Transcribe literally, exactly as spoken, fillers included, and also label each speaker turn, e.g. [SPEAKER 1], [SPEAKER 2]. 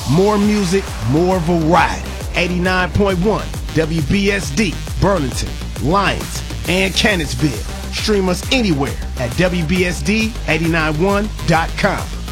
[SPEAKER 1] More music, more variety. eighty-nine point one W B S D, Burlington, Lyons, and Cannonsville. Stream us anywhere at W B S D eight nine one dot com.